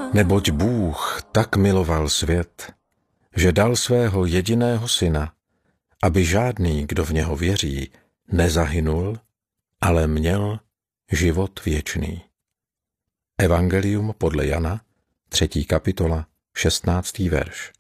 Neboť Bůh tak miloval svět, že dal svého jediného syna, aby žádný, kdo v něho věří, nezahynul, ale měl život věčný. Evangelium podle Jana, 3. kapitola, 16. verš.